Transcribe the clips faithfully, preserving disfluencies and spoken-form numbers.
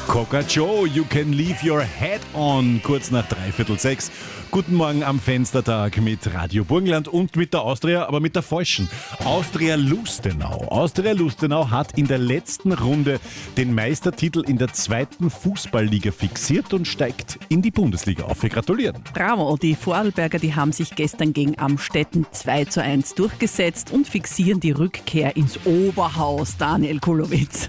Coca Joe, you can leave your head on. Kurz nach dreiviertel sechs. Guten Morgen am Fenstertag mit Radio Burgenland und mit der Austria, aber mit der falschen. Austria Lustenau. Austria Lustenau hat in der letzten Runde den Meistertitel in der zweiten Fußballliga fixiert und steigt in die Bundesliga auf. Wir gratulieren. Bravo, die Vorarlberger, die haben sich gestern gegen Amstetten zwei zu eins durchgesetzt und fixieren die Rückkehr ins Oberhaus. Daniel Kulowitz.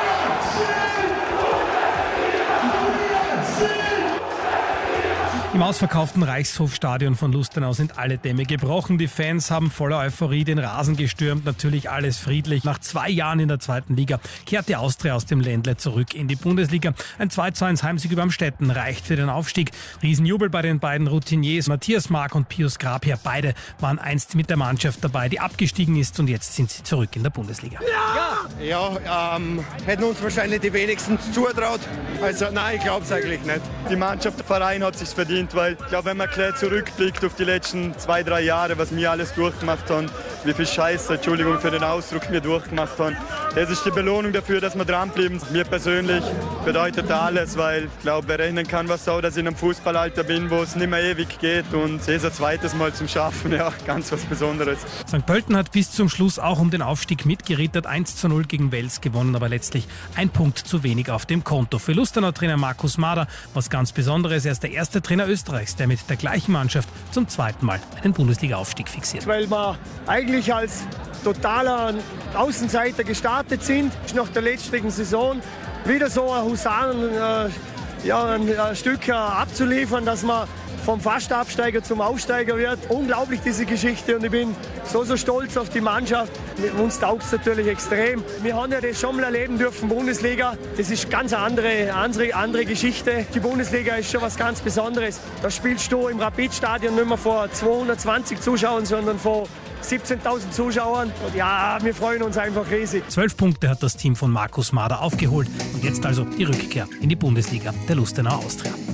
Im ausverkauften Reichshofstadion von Lustenau sind alle Dämme gebrochen. Die Fans haben voller Euphorie den Rasen gestürmt. Natürlich alles friedlich. Nach zwei Jahren in der zweiten Liga kehrt die Austria aus dem Ländle zurück in die Bundesliga. Ein zwei zu eins Heimsieg über Amstetten reicht für den Aufstieg. Riesenjubel bei den beiden Routiniers Matthias Mark und Pius Grabherr. Beide waren einst mit der Mannschaft dabei, die abgestiegen ist, und jetzt sind sie zurück in der Bundesliga. Ja, ja ähm, hätten uns wahrscheinlich die wenigsten zutraut. Also nein, ich glaube es eigentlich nicht. Die Mannschaft, der Verein hat es sich verdient. Weil ich glaube, wenn man gleich zurückblickt auf die letzten zwei, drei Jahre, was wir alles durchgemacht haben, wie viel Scheiße, Entschuldigung für den Ausdruck, wir durchgemacht haben, das ist die Belohnung dafür, dass wir dranbleiben. Mir persönlich bedeutet alles, weil ich glaube, wer rechnen kann, was auch, dass ich in einem Fußballalter bin, wo es nicht mehr ewig geht, und es ist ein zweites Mal zum Schaffen, ja, ganz was Besonderes. Sankt Pölten hat bis zum Schluss auch um den Aufstieg mitgerittert, eins zu null gegen Wels gewonnen, aber letztlich ein Punkt zu wenig auf dem Konto. Für Lustenau-Trainer Markus Mader was ganz Besonderes, er ist der erste Trainer Österreichs, der mit der gleichen Mannschaft zum zweiten Mal einen Bundesliga-Aufstieg fixiert. Weil wir eigentlich als totaler Außenseiter gestartet sind, nach der letzten Saison wieder so ein Husaren, äh, ja, ein, ein Stück äh, abzuliefern, dass man vom Fastabsteiger zum Aufsteiger wird. Unglaublich, diese Geschichte, und ich bin so, so stolz auf die Mannschaft. Uns taugt es natürlich extrem. Wir haben ja das schon mal erleben dürfen, Bundesliga. Das ist ganz eine andere, andere, andere Geschichte. Die Bundesliga ist schon was ganz Besonderes. Da spielst du im Rapidstadion nicht mehr vor zweihundertzwanzig Zuschauern, sondern vor siebzehntausend Zuschauern. Und ja, wir freuen uns einfach riesig. Zwölf Punkte hat das Team von Markus Mader aufgeholt. Und jetzt also die Rückkehr in die Bundesliga der Lustenau Austria.